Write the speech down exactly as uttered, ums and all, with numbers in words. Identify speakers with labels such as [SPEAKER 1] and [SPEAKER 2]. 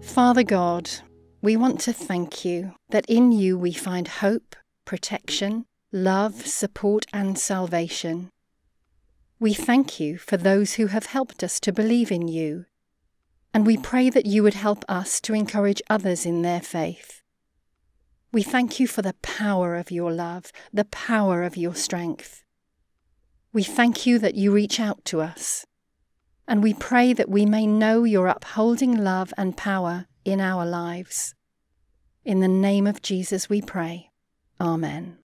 [SPEAKER 1] Father God, we want to thank you that in you we find hope, protection, love, support and salvation. We thank you for those who have helped us to believe in you, and we pray that you would help us to encourage others in their faith. We thank you for the power of your love, the power of your strength. We thank you that you reach out to us, and we pray that we may know your upholding love and power in our lives. In the name of Jesus we pray. Amen.